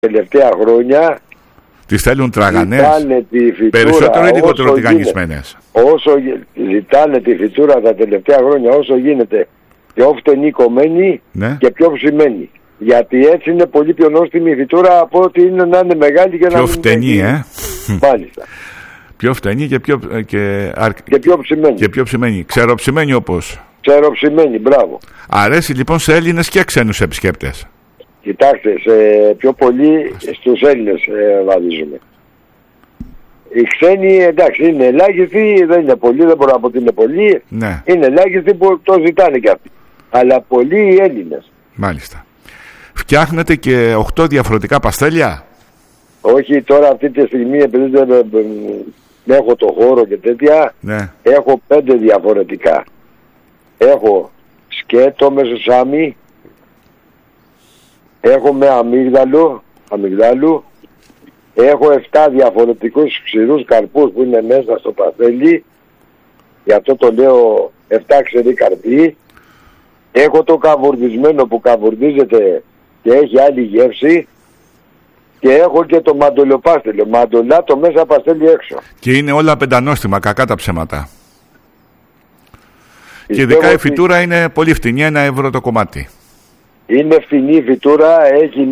τελευταία χρόνια. Τις θέλουν τραγανές, περισσότερο ή λιγότερο τηγανισμένες? Όσο ζητάνε τη φυτούρα τα τελευταία χρόνια, όσο γίνεται πιο φτενή κομμένη, ναι, και πιο ψημένη. Γιατί έτσι είναι πολύ πιο νόστιμη η φυτούρα από ότι είναι να είναι μεγάλη και πιο να φτενή, Μάλιστα. Πιο φτενή και πιο ψημένη. Ξεροψημένη όπως? Ξεροψημένη, μπράβο. Αρέσει λοιπόν σε Έλληνες και ξένους επισκέπτες? Κοιτάξτε, πιο πολύ στους Έλληνες βαδίζουμε. Οι ξένοι, εντάξει, είναι ελάχιστοι, δεν είναι πολλοί, δεν μπορώ να πω ότι είναι πολλοί. Ναι. Είναι ελάχιστοι που το ζητάνε κι αυτοί. Αλλά πολλοί οι Έλληνες. Μάλιστα. Φτιάχνετε και 8 διαφορετικά παστέλια? Όχι, τώρα αυτή τη στιγμή, επειδή δεν έχω το χώρο και τέτοια, ναι, έχω 5 διαφορετικά. Έχω σκέτο με σουσάμι, έχω με αμυγδάλου, έχω 7 διαφορετικούς ξηρούς καρπούς που είναι μέσα στο παστέλι, γι' αυτό το λέω 7 ξηροί καρποί. Έχω το καβουρδισμένο που καβουρδίζεται και έχει άλλη γεύση, και έχω και το μαντολοπάστελιο, μαντολά το μέσα παστέλι έξω. Και είναι όλα πεντανόστιμα, κακά τα ψέματα. Και ειδικά η φυτούρα είναι πολύ φτηνή, 1 ευρώ το κομμάτι. Είναι φτηνή η φυτούρα,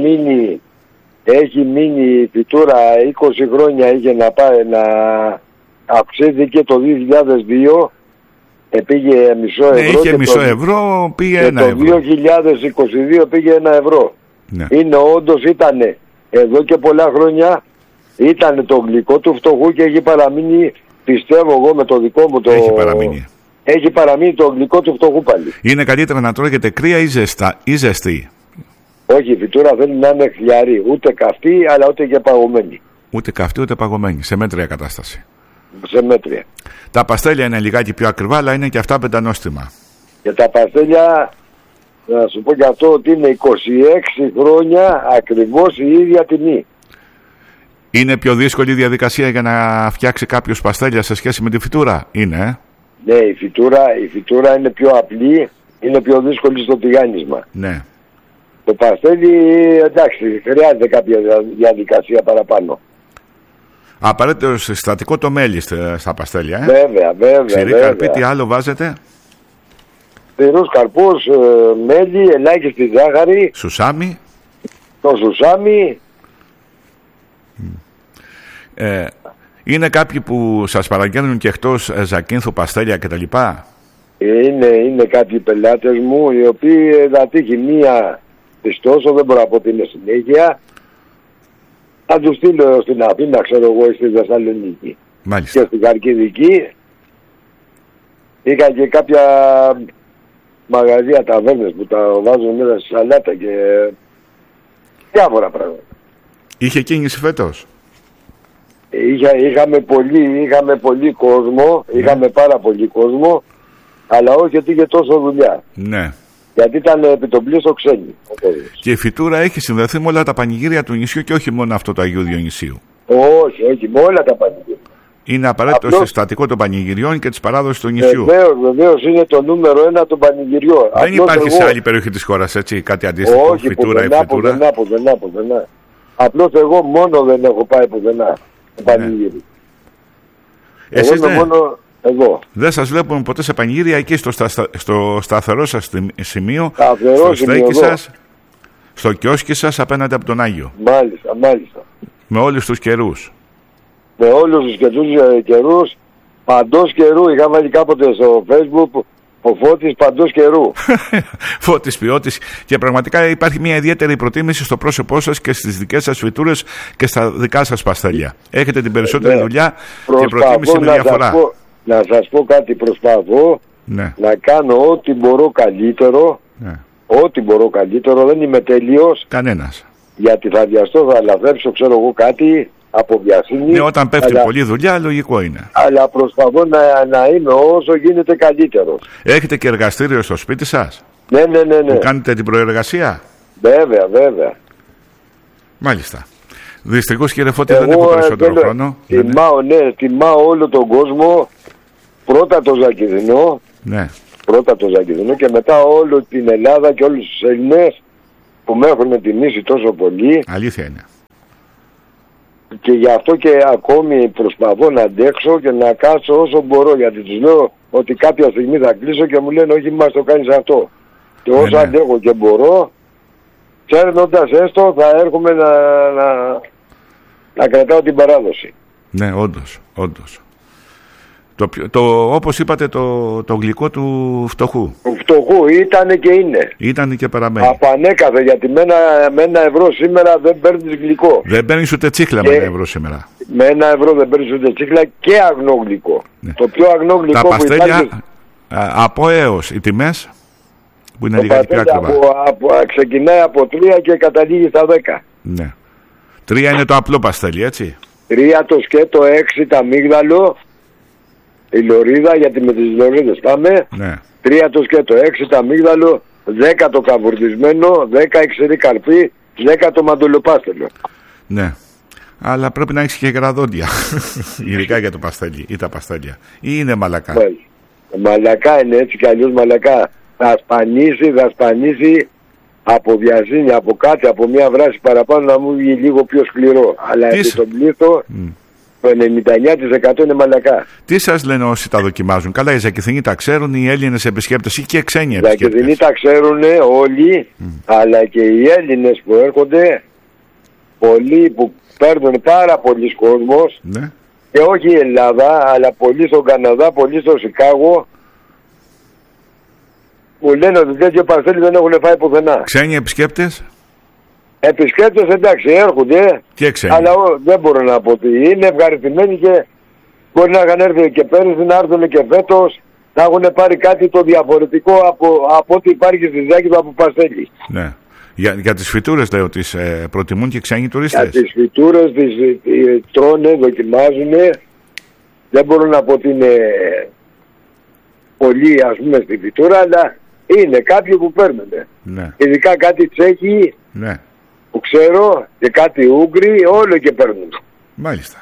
έχει μείνει η φυτούρα 20 χρόνια, είχε να πάει να αυξήθηκε το 2002, πήγε μισό ευρώ. Ναι, είχε μισό ευρώ, πήγε 1 ευρώ. Το 2022 πήγε 1 ευρώ. Ναι. Είναι όντως, ήτανε εδώ και πολλά χρόνια, ήταν το γλυκό του φτωχού και έχει παραμείνει, πιστεύω εγώ με το δικό μου το... Έχει παραμείνει το γλυκό του φτωχού πάλι. Είναι καλύτερα να τρώγεται κρύα ή ζεστή? Όχι, η φυτούρα θέλει να είναι χλιαρή, ούτε καυτή αλλά ούτε και παγωμένη. Ούτε καυτή ούτε παγωμένη, σε μέτρια κατάσταση. Σε μέτρια. Τα παστέλια είναι λιγάκι πιο ακριβά, αλλά είναι και αυτά πεντανόστιμα. Και τα παστέλια, να σου πω και αυτό, ότι είναι 26 χρόνια ακριβώς η ίδια τιμή. Είναι πιο δύσκολη η διαδικασία για να φτιάξει κάποιος παστέλια σε σχέση με τη φυτούρα? Είναι, Ναι, η φυτούρα είναι πιο απλή, είναι πιο δύσκολη στο τηγάνισμα. Ναι. Το παστέλι, εντάξει, χρειάζεται κάποια διαδικασία παραπάνω. Απαραίτητο συστατικό το μέλι στα παστέλια, Βέβαια. Ξηρή καρπί, τι άλλο βάζετε? Ξηρούς καρπούς, μέλι, ελάχιστη ζάχαρη. Σουσάμι. Το σουσάμι. Είναι κάποιοι που σας παραγγέλνουν και εκτός Ζακίνθου παστέλια κτλ? Είναι κάποιοι πελάτες μου, οι οποίοι θα τύχει μία πιστόσο, δεν μπορώ να πω ότι είναι συνέχεια. Θα τους στείλω στην Αθήνα, ξέρω εγώ, στη Θεσσαλονίκη. Μάλιστα. Και στην Καρκιδική. Είχα και κάποια μαγαζιά, ταβέρνες που τα βάζουν μέσα στη σαλάτα και διάφορα πράγματα. Είχε κίνηση φέτος? Είχαμε πολύ κόσμο, είχαμε πάρα πολύ κόσμο, αλλά όχι ότι είχε τόσο δουλειά. Ναι. Γιατί ήταν επιτοπλίστων ξένοι. Και η φυτούρα έχει συνδεθεί με όλα τα πανηγύρια του νησιού και όχι μόνο αυτό το Αγίου Διονυσίου? Όχι, με όλα τα πανηγύρια. Είναι απαραίτητο συστατικό των πανηγυριών και της παράδοσης του νησιού. Βεβαίως, είναι το νούμερο 1 των πανηγυριών. Δεν υπάρχει σε άλλη περιοχή της χώρας, έτσι, κάτι αντίστοιχο? Όχι, φυτούρα ή φυτούρα? Πουθενά. Απλώς εγώ μόνο δεν έχω πάει πουθενά στο πανηγύρι. Εσείς μόνο εγώ. Δεν σας βλέπουμε ποτέ σε πανηγύρια εκεί στο σταθερό σας σημείο, στο στέκι σας, στο κιόσκι σας απέναντι από τον Άγιο? Μάλιστα. Με όλους τους καιρούς? Με όλους τους καιρούς, παντός καιρού. Είχα βάλει κάποτε στο Facebook ο Φώτης παντός καιρού. Φώτης ποιότης. Και πραγματικά υπάρχει μια ιδιαίτερη προτίμηση στο πρόσωπό σας και στις δικές σας φυτούρες και στα δικά σας παστέλια. Έχετε την περισσότερη δουλειά και προτίμηση με διαφορά. Να σας πω κάτι, προσπαθώ να κάνω ό,τι μπορώ καλύτερο. Ό,τι μπορώ καλύτερο, δεν είμαι τέλειος. Κανένας. Γιατί θα βιαστώ, θα λαθρέψω, ξέρω εγώ κάτι από βιασύνη. Ναι, όταν πέφτει πολλή δουλειά, λογικό είναι. Αλλά προσπαθώ να είμαι όσο γίνεται καλύτερος. Έχετε και εργαστήριο στο σπίτι σας? Ναι. Που κάνετε την προεργασία? Βέβαια. Μάλιστα. Δυστυχώς, κύριε Φώτη, δεν έχω περισσότερο χρόνο. Τιμάω όλο τον κόσμο. Πρώτα το Ζακηδινό. Ναι. Πρώτα το Ζακηδινό και μετά όλη την Ελλάδα και όλους τους Έλληνες που με έχουν τιμήσει τόσο πολύ. Αλήθεια είναι. Και γι' αυτό και ακόμη προσπαθώ να αντέξω και να κάτσω όσο μπορώ, γιατί τους λέω ότι κάποια στιγμή θα κλείσω και μου λένε όχι, μας το κάνεις αυτό. Και όσο αντέχω και μπορώ, ξέροντας έστω, θα έρχομαι να κρατάω την παράδοση. Ναι, όντως. Όπως είπατε, το γλυκό του φτωχού. Του φτωχού ήτανε και είναι. Ήτανε και παραμένει. Απανέκαθε, γιατί με ένα ευρώ σήμερα δεν παίρνεις γλυκό. Δεν παίρνεις ούτε τσίχλα με 1 ευρώ σήμερα. Με 1 ευρώ δεν παίρνεις ούτε τσίχλα και αγνό γλυκό. Ναι. Το πιο αγνό γλυκό τα παστέλια, που υπάρχει... από έως οι τιμές, που είναι λίγα πιο ακριβά. Ξεκινάει από 3 και καταλήγει στα 10. Ναι. 3 είναι το απλό παστέλι, έτσι. 3 το σκέτο, 6 τα αμύγδαλο, η λωρίδα, γιατί με τις λωρίδες πάμε. Ναι. 3 το σκέτο, 6 το αμύγδαλο, 10 το καβουρδισμένο, 10 η ξερή καρπή, 10 το μαντολοπάστελο. Ναι. Αλλά πρέπει να έχεις και γραδόντια. Ειδικά για το παστέλι ή τα παστέλια. Ή είναι μαλακά. Μαλακά είναι, έτσι κι αλλιώς μαλακά. Θα σπανίσει από βιασύνη, από κάτι, από μια βράση παραπάνω να μου βγει λίγο πιο σκληρό. Αλλά επί τον πλήθο το 99% είναι μαλακά. Τι σας λένε όσοι τα δοκιμάζουν? Καλά, οι Ζακηθινοί τα ξέρουν, οι Έλληνες επισκέπτες ή και ξένοι επισκέπτες? Οι Ζακηθινοί τα ξέρουν όλοι, αλλά και οι Έλληνες που έρχονται, πολλοί που παίρνουν πάρα πολλοί κόσμος, ναι. Και όχι η Ελλάδα, αλλά πολλοί στον Καναδά, πολλοί στο Σικάγο, μου λένε ότι τέτοιο παστέλι δεν έχουν φάει πουθενά. Ξένοι επισκέπτες? Επισκέπτες εντάξει έρχονται, αλλά δεν μπορώ να πω ότι είναι ευχαριστημένοι και μπορεί να είχαν έρθει και πέρυσι, να έρθουν και φέτος, να έχουν πάρει κάτι το διαφορετικό από ό,τι υπάρχει στη Ζάκηδα από παστέλι. Ναι. Για τις φυτούρες λέω, τις προτιμούν και ξένοι τουρίστες. Για τις φυτούρες τις τρώνε, δοκιμάζουν. Δεν μπορώ να πω ότι είναι πολύ, ας πούμε, στη φυτούρα, αλλά είναι κάποιοι που παίρνουν. Ναι. Ειδικά κάτι Τσέχοι, ναι, που ξέρω, και κάτι Ούγγροι, όλο και παίρνουν. Μάλιστα.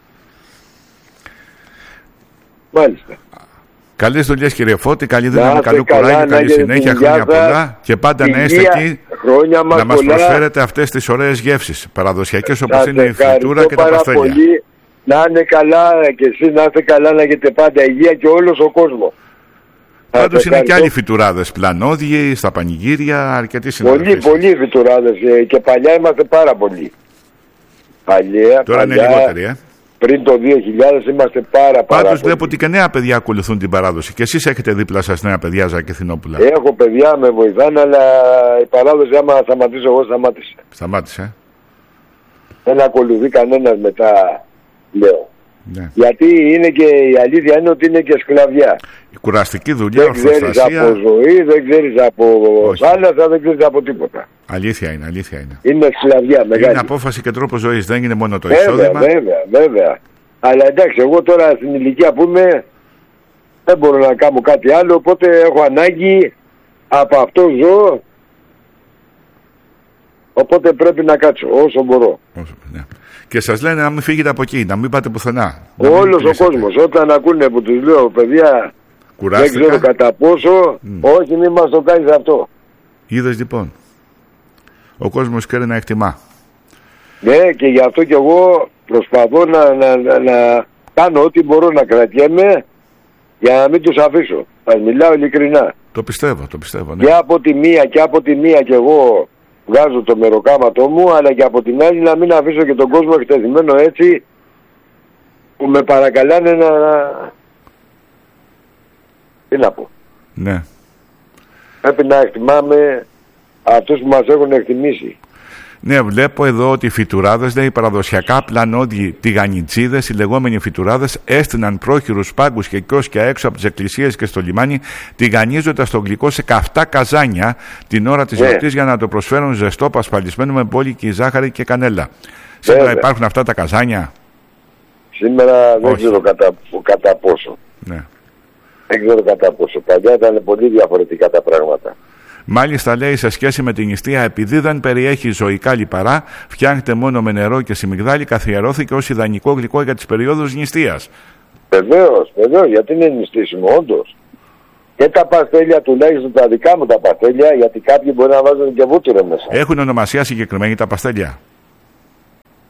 Μάλιστα. Καλές δουλειές, κύριε Φώτη, καλή δύναμη, καλό κουράγιο, καλή συνέχεια, χρόνια πολλά και πάντα να είστε εκεί να μας προσφέρετε αυτές τις ωραίες γεύσεις παραδοσιακές όπως είναι η φριτούρα και τα παστέλια. Πολύ. Να είναι καλά και εσείς να είστε καλά, να έχετε πάντα υγεία και όλος ο κόσμος. Πάντως είναι και άλλοι φυτουράδες, πλανόδιοι, στα πανηγύρια, αρκετοί συνάδελφοι. Πολλοί φυτουράδες και παλιά είμαστε πάρα πολλοί. Τώρα είναι λιγότεροι, Πριν το 2000 είμαστε πάρα Πάντως βλέπω ότι και νέα παιδιά ακολουθούν την παράδοση. Και εσείς έχετε δίπλα σας νέα παιδιά, Ζακηθινόπουλα. Έχω παιδιά, με βοηθάνε, αλλά η παράδοση άμα σταματήσω εγώ σταμάτησε. Σταμάτησε. Δεν ακολουθεί κανένας μετά, λέω. Ναι. Γιατί είναι και η αλήθεια είναι ότι είναι και σκλαβιά. Η κουραστική δουλειά, δεν ξέρεις από ζωή, δεν ξέρεις από θάλασσα, δεν ξέρεις από τίποτα. Αλήθεια είναι, αλήθεια είναι. Είναι σκλαβιά μεγάλη. Είναι απόφαση και τρόπο ζωής, δεν είναι μόνο το εισόδημα. Βέβαια. Αλλά εντάξει, εγώ τώρα στην ηλικία που είμαι δεν μπορώ να κάνω κάτι άλλο, οπότε έχω ανάγκη, από αυτό ζω, οπότε πρέπει να κάτσω όσο μπορώ. Ναι. Και σας λένε να μην φύγετε από εκεί, να μην πάτε πουθενά. Όλος ο κόσμος, όταν ακούνε που τους λέω, παιδιά, κουράστηκα, δεν ξέρω κατά πόσο, όχι μην μας το κάνεις αυτό. Είδες λοιπόν, ο κόσμος ξέρει να εκτιμά. Ναι, και γι' αυτό και εγώ προσπαθώ να κάνω ό,τι μπορώ, να κρατιέμαι για να μην τους αφήσω. Θα μιλάω ειλικρινά. Το πιστεύω, ναι. Και από τη μία και εγώ βγάζω το μεροκάματό μου, αλλά και από την άλλη να μην αφήσω και τον κόσμο εκτεθειμένο έτσι που με παρακαλάνε να... Τι να πω. Ναι. Πρέπει να εκτιμάμε αυτούς που μας έχουν εκτιμήσει. Ναι, βλέπω εδώ ότι οι φυτουράδες, λέει, παραδοσιακά πλανόδιοι τηγανιτσίδες, οι λεγόμενοι φυτουράδες, έστειναν πρόχειρους πάγκους και κιόσκια έξω από τις εκκλησίες και στο λιμάνι, τηγανίζοντας το γλυκό σε καυτά καζάνια την ώρα της γιορτής για να το προσφέρουν ζεστό, πασπαλισμένο με μπόλικη ζάχαρη και κανέλα. Σήμερα υπάρχουν αυτά τα καζάνια? Σήμερα δεν ξέρω κατά πόσο. Ναι. Δεν ξέρω κατά πόσο. Παλιά ήταν πολύ διαφορετικά τα πράγματα. Μάλιστα, λέει, σε σχέση με την νηστεία, επειδή δεν περιέχει ζωικά λιπαρά, φτιάχνεται μόνο με νερό και σιμιγδάλι, καθιερώθηκε ως ιδανικό γλυκό για τις περιόδους νηστείας. Βεβαίως, γιατί είναι νηστήσιμο, όντως. Και τα παστέλια, τουλάχιστον τα δικά μου τα παστέλια, γιατί κάποιοι μπορεί να βάζουν και βούτυρο μέσα. Έχουν ονομασία συγκεκριμένη τα παστέλια?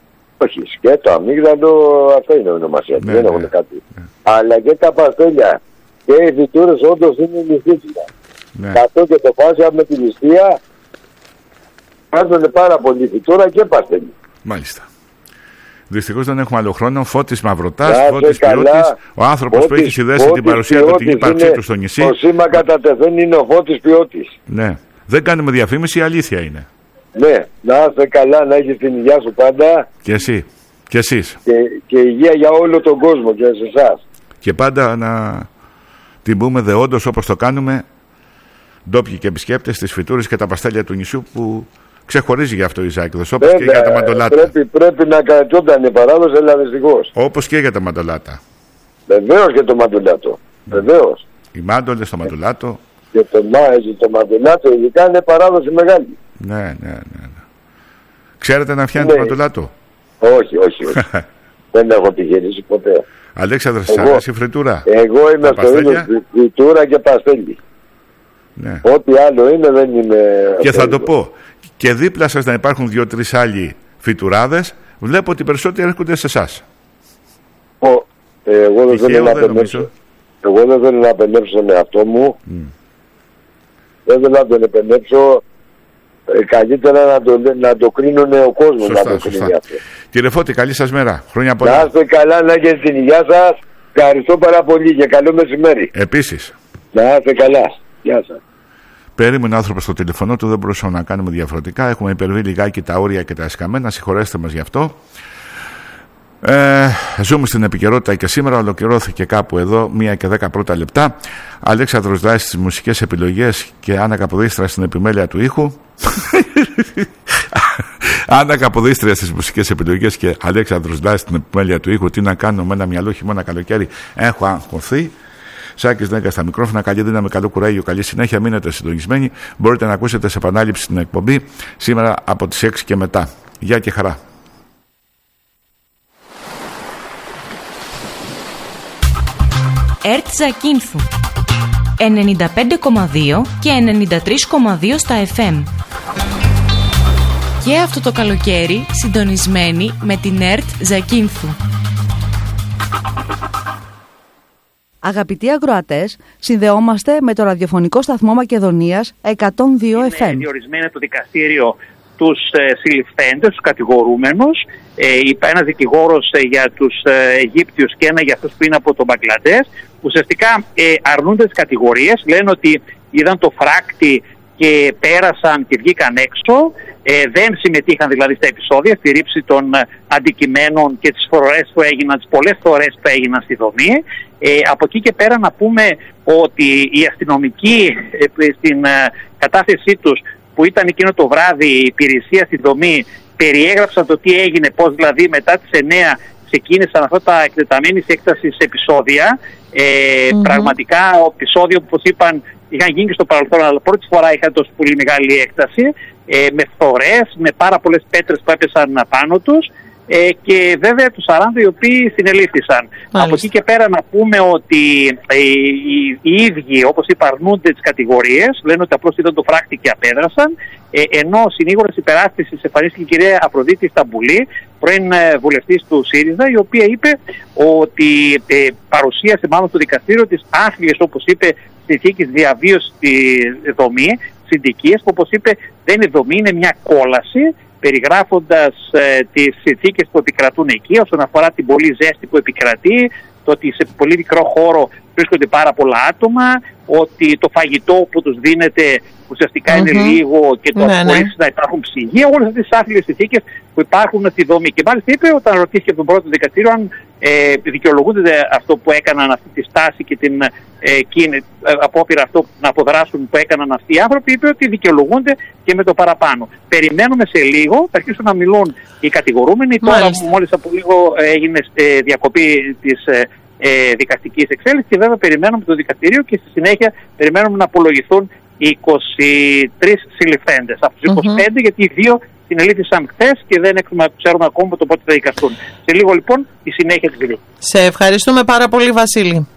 Όχι, σκέτο, αμύγδαλο, αυτό είναι ονομασία. Ναι, δεν έχουν κάτι. Αλλά και τα παστέλια και οι φυτούρες όντως είναι ληστήσιμα. Ναι. Αυτό και το φάσια με τη ληστεία κάνουν πάρα πολύ φυτούρα και παστέλια. Μάλιστα. Δυστυχώς δεν έχουμε άλλο χρόνο. Φώτης Μαυροτάς, Φώτης Ποιώτης, ο άνθρωπος που έχει συνδέσει την παρουσία του, την ύπαρξή του στο νησί. Το σήμα κατά τεθέν είναι ο Φώτης Ποιώτης. Ναι. Δεν κάνουμε διαφήμιση, η αλήθεια είναι. Ναι, να είστε καλά, να έχεις την υγεία σου πάντα. Και εσύ. Και εσείς. Και υγεία για όλο τον κόσμο και σε εσάς. Και πάντα να την πούμε δεόντως όπως το κάνουμε ντόπιοι και επισκέπτες τις φυτούρες και τα παστέλια του νησιού που ξεχωρίζει για αυτό η Ζάκηδος, όπως και για τα μαντολάτα. Πρέπει να κρατιόταν η παράδοση, αλλά δυστυχώς. Όπως και για τα μαντολάτα. Βεβαίως και το μαντολάτο. Βεβαίως. Οι μάντολες, το μαντολάτο. Και το μαντολάτο ειδικά είναι παράδοση μεγάλη. Ναι. Ξέρετε να φτιάνετε μαντολάτο? Όχι. Δεν έχω τυχερίσει ποτέ. Αλέξανδρε, σας αρέσει η φριτούρα? Εγώ είμαι στο ίδιο φριτούρα και παστέλι. Ναι. Ό,τι άλλο είναι δεν είναι. Και θα το πω, και δίπλα σας να υπάρχουν 2-3 άλλοι φιτουράδες, βλέπω ότι περισσότεροι έρχονται σε εσάς. Εγώ δεν θέλω να απενέψω τον εαυτό μου. Δεν θέλω να τον επενέψω. Καλύτερα να το κρίνουν ο κόσμος. Σωστά. Κύριε Φώτη, καλή σας μέρα. Χρόνια πολλά. Να είστε καλά, να έχετε την υγεία σας. Ευχαριστώ πάρα πολύ και καλό μεσημέρι. Επίσης. Να είστε καλά. Γεια σας. Περίμενε άνθρωπο στο τηλεφωνό του, δεν μπορούσαμε να κάνουμε διαφορετικά. Έχουμε υπερβεί λιγάκι τα όρια και τα εσκαμμένα. Συγχωρέστε μας γι' αυτό. Ζούμε στην επικαιρότητα και σήμερα ολοκληρώθηκε κάπου εδώ 1 και 10 πρώτα λεπτά. Αλέξανδρος Δράσης στις μουσικές επιλογές και Άννα Καποδίστρια στην επιμέλεια του ήχου. Άννα Καποδίστρια στις μουσικές επιλογές και Αλέξανδρος Δράσης στην επιμέλεια του ήχου. Τι να κάνω με ένα μυαλό χειμώνα καλοκαίρι, έχω αγχωθεί. Σάκης Νέκα στα μικρόφωνα, καλή δύναμη, καλό κουράγιο, καλή συνέχεια. Μείνετε συντονισμένοι. Μπορείτε να ακούσετε σε επανάληψη την εκπομπή σήμερα από τις 6 και μετά. Γεια και χαρά. ΕΡΤ Ζακίνθου 95,2 και 93,2 στα FM. Και αυτό το καλοκαίρι συντονισμένοι με την ΕΡΤ Ζακίνθου. Αγαπητοί ακροατές, συνδεόμαστε με το ραδιοφωνικό σταθμό Μακεδονίας 102 FM. Είναι διορισμένο το δικαστήριο τους συλληφθέντες, τους κατηγορούμενους, ένας δικηγόρος για τους Αιγύπτιους και ένα για αυτούς που είναι από το Μπαγκλαντές. Ουσιαστικά αρνούνται τις κατηγορίες, λένε ότι είδαν το φράκτη και πέρασαν και βγήκαν έξω, δεν συμμετείχαν δηλαδή στα επεισόδια, στη ρήψη των αντικειμένων και τις φορές που έγιναν, τις πολλές φορές που έγιναν στη δομή. Από εκεί και πέρα να πούμε ότι οι αστυνομικοί στην κατάθεσή τους που ήταν εκείνο το βράδυ η υπηρεσία στη δομή περιέγραψαν το τι έγινε, πώς δηλαδή μετά τις 9 ξεκίνησαν αυτά τα εκτεταμένης έκτασης επεισόδια. Πραγματικά ο επεισόδιο που όπως είπαν είχαν γίνει και στο παρελθόν, αλλά πρώτη φορά είχαν τόσο πολύ μεγάλη έκταση, με φθορές, με πάρα πολλές πέτρες που έπεσαν πάνω τους, και βέβαια τους 40 οι οποίοι συνελήφθησαν. Από εκεί και πέρα να πούμε ότι οι ίδιοι, όπως είπα, αρνούνται τις κατηγορίες, λένε ότι απλώς είδαν το φράκτη και απέδρασαν, ενώ συνήγορας υπεράσπισης εμφανίστηκε η κυρία Αφροδίτη Σταμπουλή, πρώην βουλευτής του ΣΥΡΙΖΑ, η οποία είπε ότι παρουσίασε μάλλον στο δικαστήριο τις άθλιες, όπως είπε, συνθήκες διαβίωσης στη δομή, συντικίες, που όπως είπε δεν είναι δομή, είναι μια κόλαση, περιγράφοντας τις συνθήκες που επικρατούν εκεί όσον αφορά την πολλή ζέστη που επικρατεί, το ότι σε πολύ μικρό χώρο βρίσκονται πάρα πολλά άτομα, ότι το φαγητό που τους δίνεται ουσιαστικά είναι λίγο και το χωρίς να υπάρχουν ψυγεία, όλες αυτές τις άθλιες συνθήκες που υπάρχουν στη δομή. Και μάλιστα είπε, όταν ρωτήθηκε από τον πρώτο δικαστήριο αν δικαιολογούνται αυτό που έκαναν, αυτή τη στάση και την απόπειρα αυτό να αποδράσουν που έκαναν αυτοί οι άνθρωποι, είπε ότι δικαιολογούνται και με το παραπάνω. Περιμένουμε σε λίγο, θα αρχίσουν να μιλούν οι κατηγορούμενοι. Τώρα μόλις από λίγο έγινε διακοπή της δικαστικής εξέλιξης και βέβαια περιμένουμε το δικαστήριο και στη συνέχεια περιμένουμε να απολογηθούν οι 23 συλληφθέντες. Από τους 25 γιατί οι 2 συνελήφθησαν χθες και δεν ξέρουμε ακόμα το πότε θα δικαστούν. Σε λίγο λοιπόν η συνέχεια της βιλή. Σε ευχαριστούμε πάρα πολύ, Βασίλη.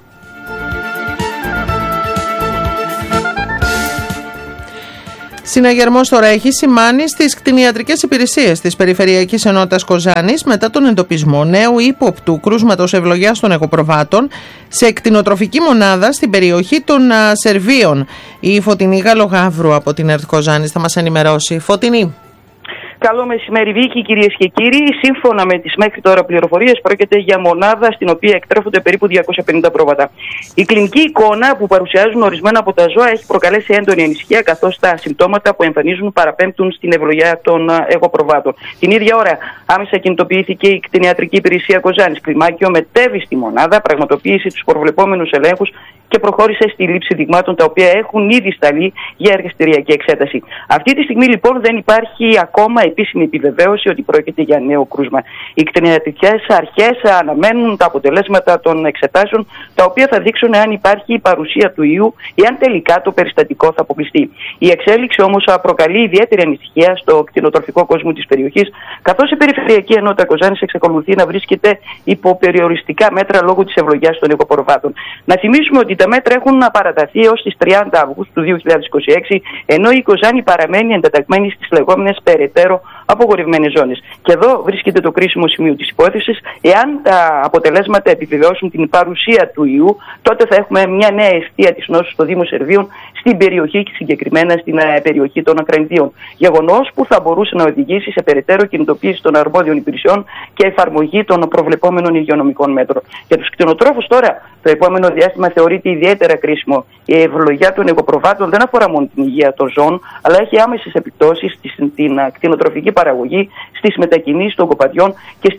Συναγερμός τώρα έχει σημάνει στις κτηνιατρικές υπηρεσίες της Περιφερειακής Ενότητας Κοζάνης μετά τον εντοπισμό νέου ύποπτου κρούσματος ευλογιάς των εγωπροβάτων σε κτηνοτροφική μονάδα στην περιοχή των Σερβίων. Η Φωτεινή Γαλογαύρου από την ΕΡΤ Κοζάνης θα μας ενημερώσει. Φωτεινή. Καλό μεσημέρι, Βίκη, κυρίες και κύριοι. Σύμφωνα με τις μέχρι τώρα πληροφορίες, πρόκειται για μονάδα στην οποία εκτρέφονται περίπου 250 πρόβατα. Η κλινική εικόνα που παρουσιάζουν ορισμένα από τα ζώα έχει προκαλέσει έντονη ανησυχία, καθώς τα συμπτώματα που εμφανίζουν παραπέμπτουν στην ευλογιά των εγωπροβάτων. Την ίδια ώρα, άμεσα κινητοποιήθηκε η κτηνιατρική υπηρεσία Κοζάνης. Κλιμάκιο μετέβη στη μονάδα, πραγματοποίησε τους προβλεπόμενους ελέγχους και προχώρησε στη λήψη δειγμάτων τα οποία έχουν ήδη σταλεί για εργαστηριακή εξέταση. Αυτή τη στιγμή λοιπόν δεν υπάρχει ακόμα επίσημη επιβεβαίωση ότι πρόκειται για νέο κρούσμα. Οι κτηνιατρικές αρχές αναμένουν τα αποτελέσματα των εξετάσεων, τα οποία θα δείξουν αν υπάρχει η παρουσία του ιού ή αν τελικά το περιστατικό θα αποκλειστεί. Η εξέλιξη όμως προκαλεί ιδιαίτερη ανησυχία στο κτηνοτροφικό κόσμο της περιοχής, καθώς η Περιφερειακή Ενότητα Κοζάνης εξακολουθεί να βρίσκεται υπό περιοριστικά μέτρα λόγω της ευλογιάς των εγωπροβάτων. Να θυμίσουμε ότι τα μέτρα έχουν παραταθεί έως τις 30 Αυγούστου του 2026, ενώ η Κοζάνη παραμένει εντεταγμένη στις λεγόμενες περαιτέρω απογορευμένες ζώνες. Και εδώ βρίσκεται το κρίσιμο σημείο της υπόθεσης. Εάν τα αποτελέσματα επιβεβαιώσουν την παρουσία του ιού, τότε θα έχουμε μια νέα αιστεία της νόσου στο Δήμο Σερβίων, στην περιοχή και συγκεκριμένα στην περιοχή των Ακρανιδίων. Γεγονός που θα μπορούσε να οδηγήσει σε περαιτέρω κινητοποίηση των αρμόδιων υπηρεσιών και εφαρμογή των προβλεπόμενων υγειονομικών μέτρων. Για τους κτηνοτρόφους τώρα, το επόμενο διάστημα θεωρείται ιδιαίτερα κρίσιμο. Η ευλογιά των εγωπροβάτων δεν αφορά μόνο την υγεία των ζώων, αλλά έχει άμεσες επιπτώσεις στην κτηνοτροφική παραγωγή, στις μετακινήσεις των κοπαδιών και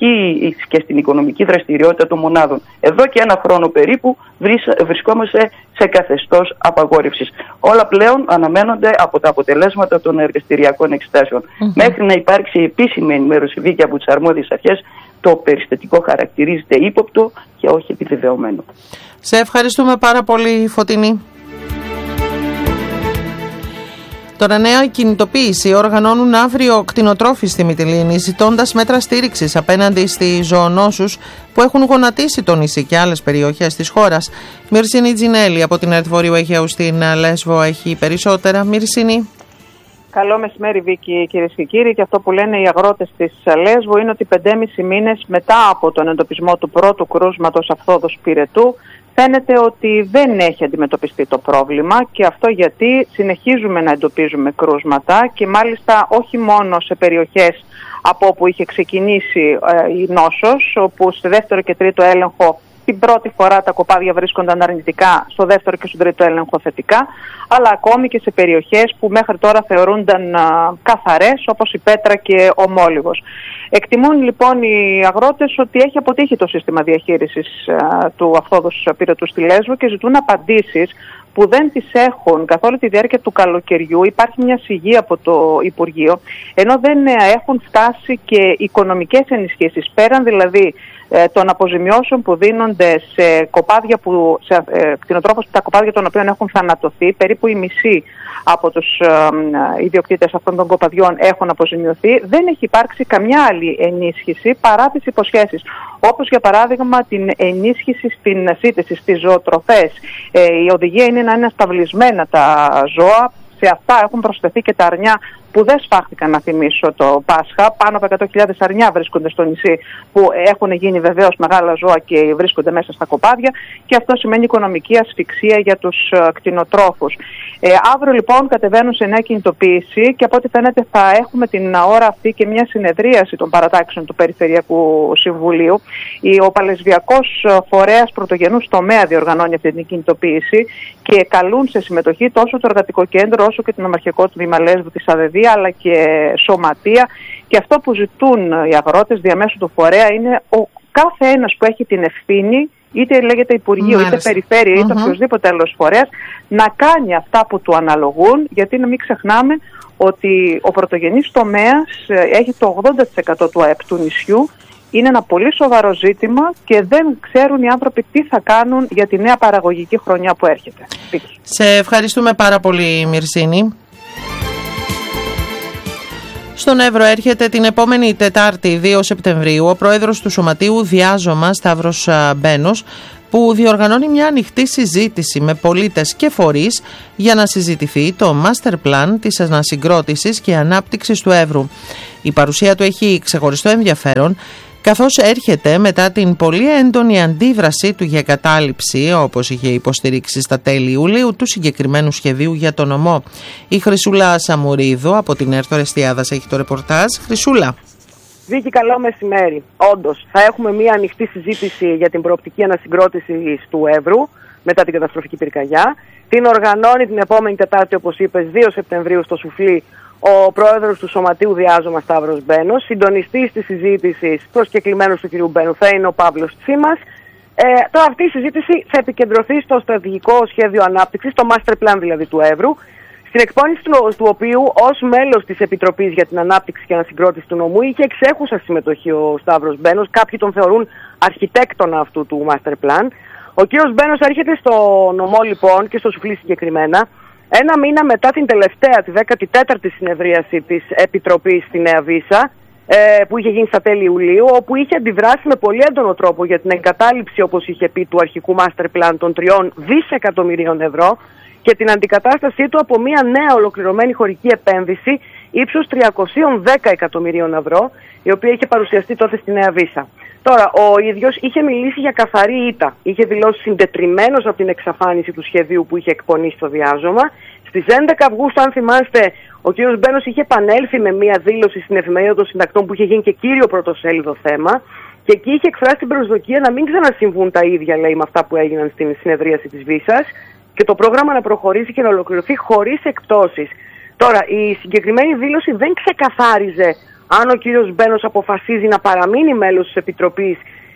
στην οικονομική δραστηριότητα των μονάδων. Εδώ και ένα χρόνο περίπου βρισκόμαστε σε καθεστώς απαγόρευσης. Όλα πλέον αναμένονται από τα αποτελέσματα των εργαστηριακών εξετάσεων. Μέχρι να υπάρξει επίσημη ενημέρωση Βίκη από τις αρμόδιες αρχές, το περιστατικό χαρακτηρίζεται ύποπτο και όχι επιβεβαιωμένο. Σε ευχαριστούμε πάρα πολύ, Φωτεινή. Τώρα, νέα κινητοποίηση οργανώνουν αύριο κτηνοτρόφοι στη Μυτιλήνη, ζητώντας μέτρα στήριξης απέναντι στις ζωονόσους που έχουν γονατίσει το νησί και άλλες περιοχές της χώρας. Μυρσίνη Τζινέλη από την ΕΡΤ Βορείου Αιγαίου στην Λέσβο έχει περισσότερα. Μυρσίνη. Καλό μεσημέρι, Βίκη, κυρίες και κύριοι. Και αυτό που λένε οι αγρότες της Λέσβου είναι ότι 5,5 μήνες μετά από τον εντοπισμό του πρώτου κρούσματος αφθόδους πυρετού, φαίνεται ότι δεν έχει αντιμετωπιστεί το πρόβλημα, και αυτό γιατί συνεχίζουμε να εντοπίζουμε κρούσματα και μάλιστα όχι μόνο σε περιοχές από όπου είχε ξεκινήσει η νόσος, όπου στο δεύτερο και τρίτο έλεγχο την πρώτη φορά τα κοπάδια βρίσκονταν αρνητικά, στο δεύτερο και στον τρίτο έλεγχο θετικά, αλλά ακόμη και σε περιοχές που μέχρι τώρα θεωρούνταν καθαρές, όπως η Πέτρα και ο Μόλιβος. Εκτιμούν λοιπόν οι αγρότες ότι έχει αποτύχει το σύστημα διαχείρισης του αφθόδους πυρετού στη Λέσβο και ζητούν απαντήσεις που δεν τις έχουν καθ' όλη τη διάρκεια του καλοκαιριού. Υπάρχει μια σιγή από το Υπουργείο, ενώ δεν έχουν φτάσει και οικονομικές ενισχύσεις, πέραν δηλαδή των αποζημιώσεων που δίνονται σε κοπάδια σε κτηνοτρόφους, τα κοπάδια των οποίων έχουν θανατωθεί. Περίπου οι μισοί από τους ιδιοκτήτες αυτών των κοπαδιών έχουν αποζημιωθεί. Δεν έχει υπάρξει καμιά άλλη ενίσχυση παρά τις υποσχέσεις, όπως για παράδειγμα την ενίσχυση στην σύντηση, στις ζωοτροφές. Η οδηγία είναι να είναι σταυλισμένα τα ζώα. Σε αυτά έχουν προσθεθεί και τα αρνιά που δεν σφάχτηκαν, να θυμίσω, το Πάσχα. Πάνω από 100.000 αρνιά βρίσκονται στο νησί, που έχουν γίνει βεβαίως μεγάλα ζώα και βρίσκονται μέσα στα κοπάδια, και αυτό σημαίνει οικονομική ασφυξία για τους κτηνοτρόφους. Αύριο λοιπόν κατεβαίνουν σε νέα κινητοποίηση και από ό,τι φαίνεται θα έχουμε την ώρα αυτή και μια συνεδρίαση των παρατάξεων του Περιφερειακού Συμβουλίου. Ο Παλαισβιακός Φορέας Πρωτογενούς Τομέα διοργανώνει αυτή την κινητοποίηση και καλούν σε συμμετοχή τόσο το Εργατικό Κέντρο όσο και το Νομαρχικό Τμήμα Λέσβου της ΑΔΕΔ, αλλά και σωματεία. Και αυτό που ζητούν οι αγρότες διαμέσου του φορέα είναι ο κάθε ένας που έχει την ευθύνη, είτε λέγεται Υπουργείο, είτε Περιφέρεια, είτε οποιοδήποτε άλλος φορέας, να κάνει αυτά που του αναλογούν, γιατί να μην ξεχνάμε ότι ο πρωτογενής τομέας έχει το 80% του ΑΕΠ του νησιού. Είναι ένα πολύ σοβαρό ζήτημα και δεν ξέρουν οι άνθρωποι τι θα κάνουν για τη νέα παραγωγική χρονιά που έρχεται. Σε ευχαριστούμε πάρα πολύ, Μυρσίνη. Στον Εύρο έρχεται την επόμενη Τετάρτη, 2 Σεπτεμβρίου, ο πρόεδρος του Σωματείου Διάζωμα, Σταύρος Μπένος, που διοργανώνει μια ανοιχτή συζήτηση με πολίτες και φορείς για να συζητηθεί το Master Plan της ανασυγκρότησης και ανάπτυξης του Εύρου. Η παρουσία του έχει ξεχωριστό ενδιαφέρον, καθώς έρχεται μετά την πολύ έντονη αντίδραση του για κατάληψη, όπως είχε υποστηρίξει στα τέλη Ιουλίου, του συγκεκριμένου σχεδίου για το νομό. Η Χρυσούλα Σαμουρίδου από την ΕΡΤ Ορεστιάδας έχει το ρεπορτάζ. Χρυσούλα. Βίκη, καλό μεσημέρι. Όντως, θα έχουμε μια ανοιχτή συζήτηση για την προοπτική ανασυγκρότηση του Εύρου μετά την καταστροφική πυρκαγιά. Την οργανώνει την επόμενη Τετάρτη, όπως είπες, 2 Σεπτεμβρίου στο Σουφλί, ο πρόεδρος του Σωματείου Διάζωμα Σταύρος Μπένος. Συντονιστής της συζήτησης, προσκεκλημένος του κ. Μπένου, θα είναι ο Παύλος Τσίμας. Τώρα αυτή η συζήτηση θα επικεντρωθεί στο στρατηγικό σχέδιο ανάπτυξης, το Master Plan δηλαδή του Εύρου, στην εκπόνηση του οποίου ως μέλος της Επιτροπής για την Ανάπτυξη και Ανασυγκρότηση του Νομού είχε εξέχουσα συμμετοχή ο Σταύρος Μπένος. Κάποιοι τον θεωρούν αρχιτέκτονα αυτού του Master Plan. Ο κ. Μπένος έρχεται στο νομό λοιπόν και στο Σουφλί συγκεκριμένα, ένα μήνα μετά την τελευταία, τη 14η συνεδρίαση της Επιτροπής στη Νέα Βύσσα, που είχε γίνει στα τέλη Ιουλίου, όπου είχε αντιδράσει με πολύ έντονο τρόπο για την εγκατάλειψη, όπως είχε πει, του αρχικού Master Plan των 3 δισεκατομμυρίων ευρώ και την αντικατάστασή του από μια νέα ολοκληρωμένη χωρική επένδυση ύψους 310 εκατομμυρίων ευρώ, η οποία είχε παρουσιαστεί τότε στη Νέα Βύσσα. Τώρα, ο ίδιος είχε μιλήσει για καθαρή ήττα. Είχε δηλώσει συντετριμμένος από την εξαφάνιση του σχεδίου που είχε εκπονήσει στο Διάζωμα. Στις 11 Αυγούστου, αν θυμάστε, ο κ. Μπένος είχε επανέλθει με μια δήλωση στην Εφημερίδα των Συντακτών που είχε γίνει και κύριο πρωτοσέλιδο θέμα. Και εκεί είχε εκφράσει την προσδοκία να μην ξανασυμβούν τα ίδια, λέει, με αυτά που έγιναν στην συνεδρίαση της Βύσσας και το πρόγραμμα να προχωρήσει και να ολοκληρωθεί χωρίς εκπτώσεις. Τώρα, η συγκεκριμένη δήλωση δεν ξεκαθάριζε αν ο κύριος Μπένος αποφασίζει να παραμείνει μέλος της Επιτροπής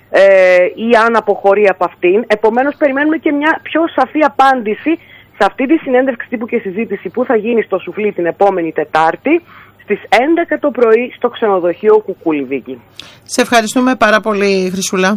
ή αν αποχωρεί από αυτήν. Επομένως, περιμένουμε και μια πιο σαφή απάντηση σε αυτή τη συνέντευξη τύπου και συζήτηση που θα γίνει στο Σουφλί την επόμενη Τετάρτη στις 11 το πρωί στο ξενοδοχείο Κουκούλη, Βίκη. Σε ευχαριστούμε πάρα πολύ, Χρυσούλα.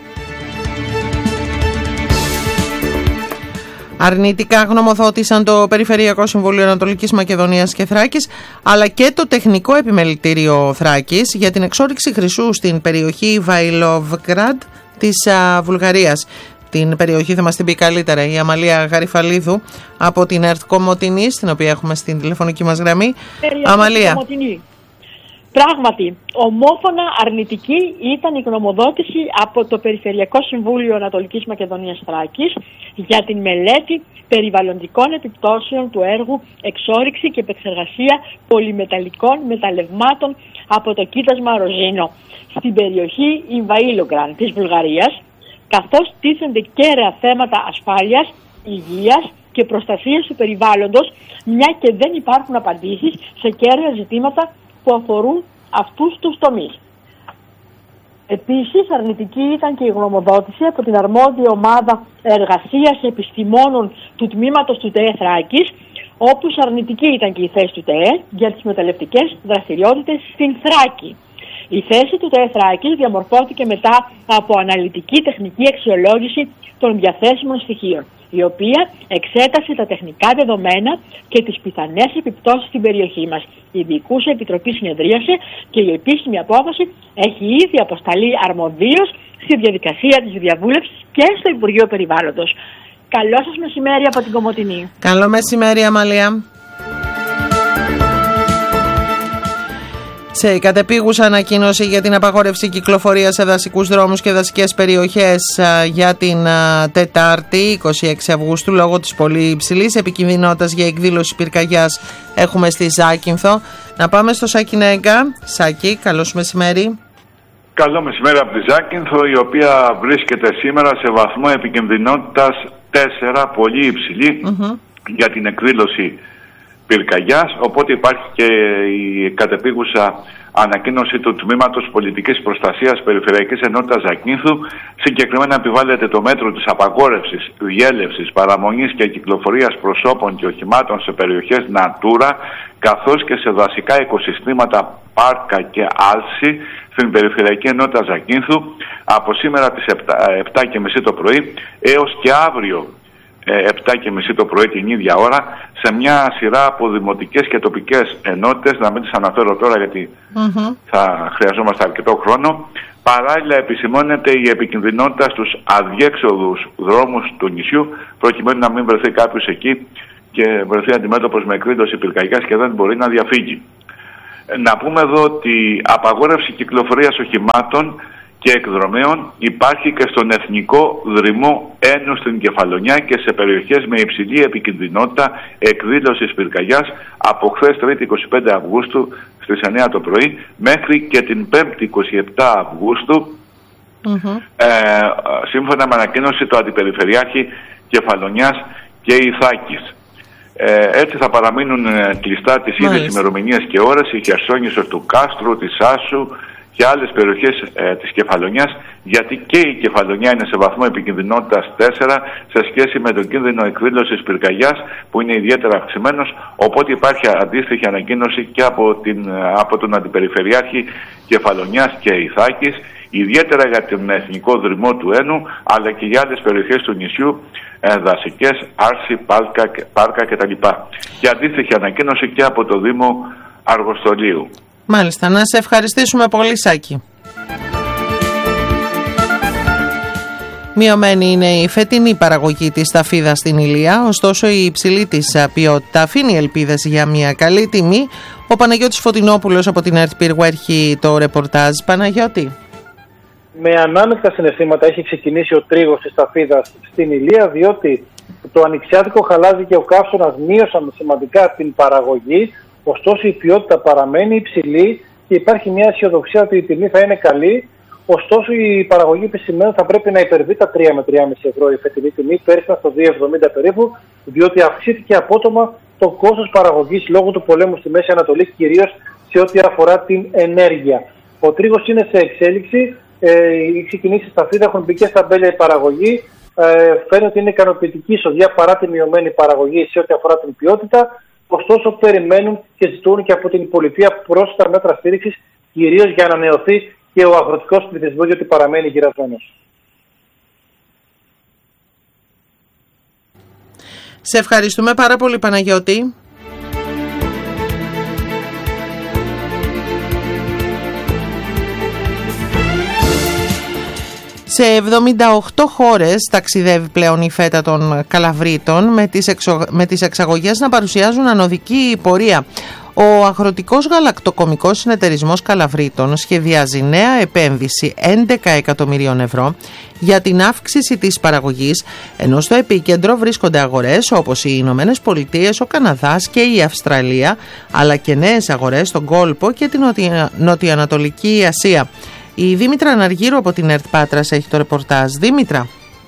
Αρνητικά γνωμοδότησαν το Περιφερειακό Συμβούλιο Ανατολικής Μακεδονίας και Θράκης, αλλά και το Τεχνικό Επιμελητήριο Θράκης για την εξόρυξη χρυσού στην περιοχή Βαϊλόβγκραντ της Βουλγαρίας. Την περιοχή θα μας την πει καλύτερα η Αμαλία Γαριφαλίδου από την ΕΡΤ Κομοτηνή, στην οποία έχουμε στην τηλεφωνική μας γραμμή. Αμαλία. Πράγματι, ομόφωνα αρνητική ήταν η γνωμοδότηση από το Περιφερειακό Συμβούλιο Ανατολικής Μακεδονίας Θράκης για την μελέτη περιβαλλοντικών επιπτώσεων του έργου εξόρυξη και επεξεργασία πολυμεταλλικών μεταλλευμάτων από το κοίτασμα Ροζίνο στην περιοχή Ιμβαΐλογκραν της Βουλγαρίας, καθώς τίθενται κέραια θέματα ασφάλειας, υγείας και προστασίας του περιβάλλοντος, μια και δεν υπάρχουν απαντήσεις σε κέραια ζητήματα που αφορούν αυτούς τους τομείς. Επίσης, αρνητική ήταν και η γνωμοδότηση από την αρμόδια ομάδα εργασίας επιστημόνων του τμήματος του ΤΕΕ Θράκης, όπου αρνητική ήταν και η θέση του ΤΕΕ για τις μεταλλευτικές δραστηριότητες στην Θράκη. Η θέση του ΤΕΕ Θράκης διαμορφώθηκε μετά από αναλυτική τεχνική αξιολόγηση των διαθέσιμων στοιχείων, η οποία εξέτασε τα τεχνικά δεδομένα και τις πιθανές επιπτώσεις στην περιοχή μας. Η Διοικούσα Επιτροπή συνεδρίασε και η επίσημη απόφαση έχει ήδη αποσταλεί αρμοδίως στη διαδικασία της διαβούλευσης και στο Υπουργείο Περιβάλλοντος. Καλό σας μεσημέρι από την Κομοτηνή. Καλό μεσημέρι, Αμαλία. Σε κατεπίγουσα ανακοίνωση για την απαγόρευση κυκλοφορίας σε δασικούς δρόμους και δασικές περιοχές για την Τετάρτη 26 Αυγούστου λόγω της πολύ υψηλής επικινδυνότητας για εκδήλωση πυρκαγιάς έχουμε στη Ζάκυνθο. Να πάμε στο Σάκη Νέγκα. Σάκη, καλώς μεσημέρι. Καλό μεσημέρι από τη Ζάκυνθο, η οποία βρίσκεται σήμερα σε βαθμό επικινδυνότητας 4, πολύ υψηλή για την εκδήλωση πυρκαγιάς, οπότε υπάρχει και η κατεπίγουσα ανακοίνωση του Τμήματος Πολιτικής Προστασίας Περιφερειακής Ενότητας Ζακύνθου. Συγκεκριμένα επιβάλλεται το μέτρο της απαγόρευσης, διέλευσης, παραμονής και κυκλοφορίας προσώπων και οχημάτων σε περιοχές Natura, καθώς και σε δασικά οικοσυστήματα, πάρκα και άλση στην Περιφερειακή Ενότητα Ζακύνθου από σήμερα τις 7.30 το πρωί έως και αύριο 7:30 το πρωί την ίδια ώρα, σε μια σειρά από δημοτικές και τοπικές ενότητες, να μην τις αναφέρω τώρα γιατί θα χρειαζόμαστε αρκετό χρόνο. Παράλληλα επισημώνεται η επικινδυνότητα στους αδιέξοδους δρόμους του νησιού, προκειμένου να μην βρεθεί κάποιος εκεί και βρεθεί αντιμέτωπος με εκδήλωση πυρκαγιάς και δεν μπορεί να διαφύγει. Να πούμε εδώ ότι απαγόρευση κυκλοφορίας οχημάτων και εκδρομέων υπάρχει και στον Εθνικό Δρυμό Ένου στην Κεφαλονιά και σε περιοχές με υψηλή επικινδυνότητα εκδήλωσης πυρκαγιάς από χθες Τρίτη 25 Αυγούστου στις 9 το πρωί μέχρι και την 5η 27 Αυγούστου σύμφωνα με ανακοίνωση του Αντιπεριφερειάρχη Κεφαλονιάς και Ιθάκης. Έτσι θα παραμείνουν κλειστά τις ίδιες ημερομηνίες και ώρες η Χερσόνησος του Κάστρου, της Άσου και άλλες περιοχές της Κεφαλονιάς, γιατί και η Κεφαλονιά είναι σε βαθμό επικινδυνότητας 4 σε σχέση με τον κίνδυνο εκδήλωσης πυρκαγιάς που είναι ιδιαίτερα αυξημένος, οπότε υπάρχει αντίστοιχη ανακοίνωση και από τον Αντιπεριφερειάρχη Κεφαλονιάς και Ιθάκης, ιδιαίτερα για τον Εθνικό Δρυμό του Ένου, αλλά και για άλλες περιοχές του νησιού, δασικές, Άρση, Πάρκα κτλ. Και αντίστοιχη ανακοίνωση και από το Δήμο Αργοστολίου. Μάλιστα, να σε ευχαριστήσουμε πολύ, Σάκη. Μειωμένη είναι η φετινή παραγωγή της σταφίδας στην Ηλία, ωστόσο η υψηλή της ποιότητα αφήνει ελπίδες για μια καλή τιμή. Ο Παναγιώτης Φωτεινόπουλος από την ΕΡΤ Πύργου έχει το ρεπορτάζ. Παναγιώτη. Με ανάμεικτα συναισθήματα έχει ξεκινήσει ο τρίγος της σταφίδας στην Ηλία, διότι το ανοιξιάτικο χαλάζι και ο καύσωνας μείωσαν σημαντικά την παραγωγή, ωστόσο η ποιότητα παραμένει υψηλή και υπάρχει μια αισιοδοξία ότι η τιμή θα είναι καλή. Ωστόσο η παραγωγή επισημαίνει θα πρέπει να υπερβεί τα 3 με 3,5 ευρώ η φετινή τιμή, πέρσι στο 2,70 περίπου, διότι αυξήθηκε απότομα το κόστος παραγωγής λόγω του πολέμου στη Μέση Ανατολή, κυρίως σε ό,τι αφορά την ενέργεια. Ο τρίγος είναι σε εξέλιξη. Οι ξεκινήσεις στα φύλλα έχουν μπει και στα μπέλια η παραγωγή. Φαίνεται ότι είναι ικανοποιητική εισοδιά παρά τη μειωμένη παραγωγή σε ό,τι αφορά την ποιότητα. Ωστόσο, περιμένουν και ζητούν και από την πολιτεία πρόσθετα μέτρα στήριξης, κυρίως για να ανανεωθεί και ο αγροτικός πληθυσμός, γιατί παραμένει γυρασμένος. Σε ευχαριστούμε πάρα πολύ, Παναγιώτη. Σε 78 χώρες ταξιδεύει πλέον η φέτα των Καλαβρίτων, με τις εξαγωγές να παρουσιάζουν ανωδική πορεία. Ο Αγροτικός Γαλακτοκομικός Συνεταιρισμός Καλαβρίτων σχεδιάζει νέα επένδυση 11 εκατομμυρίων ευρώ για την αύξηση της παραγωγής, ενώ στο επίκεντρο βρίσκονται αγορές όπως οι Ηνωμένες Πολιτείες, ο Καναδάς και η Αυστραλία, αλλά και νέες αγορές στον κόλπο και την Νοτιοανατολική Ασία. Η Δήμητρα Αναργύρου από την ΕΡΤ Πάτρας έχει το ρεπορτάζ. Δήμητρα.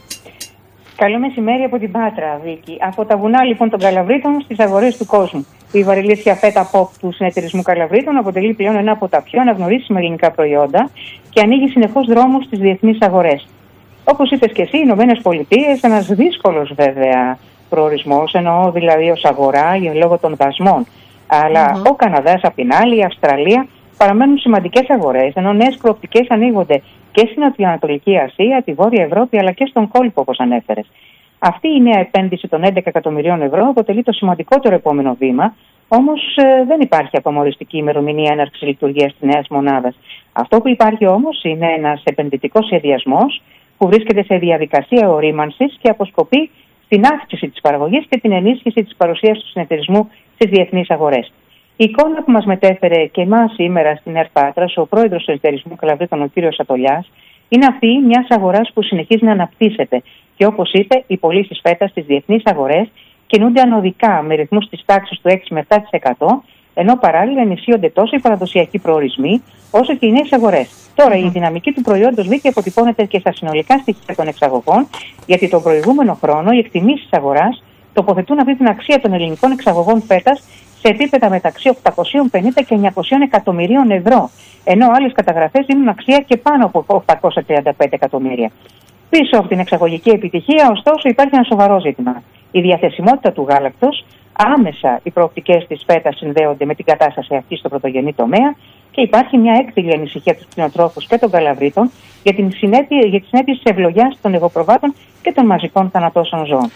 Καλό μεσημέρι από την Πάτρα, Βίκη. Από τα βουνά λοιπόν των Καλαβρίτων στις αγορές του κόσμου. Η βαρυλίσια φέτα pop του Συνεταιρισμού Καλαβρίτων αποτελεί πλέον ένα από τα πιο αναγνωρίσιμα ελληνικά προϊόντα και ανοίγει συνεχώς δρόμους στις διεθνείς αγορές. Όπως είπες και εσύ, οι Ηνωμένες Πολιτείες, ένας δύσκολος βέβαια προορισμός, εννοώ δηλαδή ως αγορά λόγω των δασμών. Αλλά ο Καναδάς απ' την άλλη, η Αυστραλία παραμένουν σημαντικές αγορές, ενώ νέες προοπτικές ανοίγονται και στην Νοτιοανατολική Ασία, τη Βόρεια Ευρώπη αλλά και στον κόλπο, όπως ανέφερες. Αυτή η νέα επένδυση των 11 εκατομμυρίων ευρώ αποτελεί το σημαντικότερο επόμενο βήμα, όμως δεν υπάρχει ακόμα οριστική ημερομηνία έναρξης λειτουργίας της νέας μονάδας. Αυτό που υπάρχει όμως είναι ένας επενδυτικός σχεδιασμός που βρίσκεται σε διαδικασία ορίμανσης και αποσκοπεί στην αύξηση της παραγωγής και την ενίσχυση της παρουσίας του συνεταιρισμού στις διεθνείς αγορές. Η εικόνα που μας μετέφερε και εμάς σήμερα στην ΕΡΤ Πάτρας ο πρόεδρος του Συνεταιρισμού Καλαβρίτων, ο κ. Σατολιάς, είναι αυτή μιας αγοράς που συνεχίζει να αναπτύσσεται. Και όπως είπε, οι πωλήσεις φέτας στις διεθνείς αγορές κινούνται ανωδικά με ρυθμούς της τάξης του 6 με 7%, ενώ παράλληλα ενισχύονται τόσο οι παραδοσιακοί προορισμοί όσο και οι νέες αγορές. Τώρα, η δυναμική του προϊόντος Βίκη αποτυπώνεται και στα συνολικά στοιχεία των εξαγωγών, γιατί τον προηγούμενο χρόνο οι εκτιμήσεις της αγοράς τοποθετούν αυτή την αξία των ελληνικών εξαγωγών φέτας σε επίπεδα μεταξύ 850 και 900 εκατομμυρίων ευρώ, ενώ άλλες καταγραφές δίνουν αξία και πάνω από 835 εκατομμύρια. Πίσω από την εξαγωγική επιτυχία, ωστόσο, υπάρχει ένα σοβαρό ζήτημα. Η διαθεσιμότητα του γάλακτος, άμεσα οι προοπτικές της φέτας συνδέονται με την κατάσταση αυτή στο πρωτογενή τομέα και υπάρχει μια έκθυλη ανησυχία του κτηνοτρόφους και των Καλαβρίτων για τις συνέπειες της ευλογιάς των εγωπροβάτων και των μαζικών θανατώσεων ζώων.